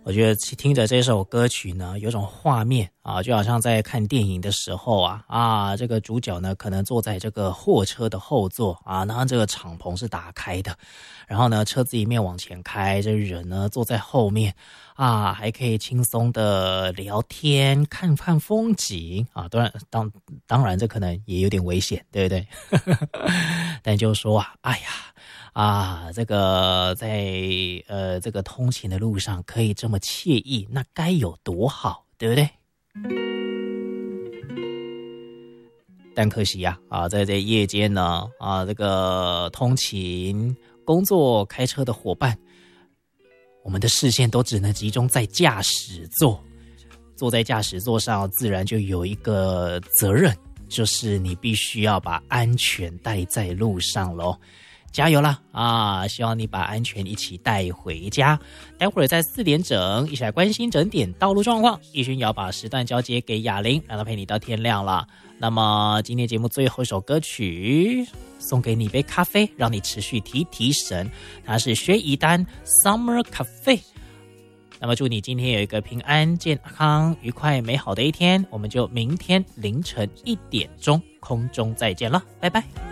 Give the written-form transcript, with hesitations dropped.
我觉得听着这首歌曲呢，有种画面啊，就好像在看电影的时候这个主角呢可能坐在这个货车的后座啊，然后这个敞篷是打开的，然后呢车子一面往前开，这人呢坐在后面啊，还可以轻松的聊天，看看风景啊。当然这可能也有点危险，对不对？但就说这个在这个通勤的路上可以这么惬意，那该有多好，对不对？但可惜在这夜间呢这个通勤工作开车的伙伴，我们的视线都只能集中在驾驶座，坐在驾驶座上，自然就有一个责任，就是你必须要把安全带在路上咯。加油啦希望你把安全一起带回家。待会儿在4点整一起来关心整点道路状况，奕迅要把时段交接给雅玲，让她陪你到天亮了。那么今天节目最后一首歌曲，送给你一杯咖啡，让你持续提神，它是薛逸丹 Summer Cafe。 那么祝你今天有一个平安健康愉快美好的一天，我们就明天凌晨1点钟空中再见了，拜拜。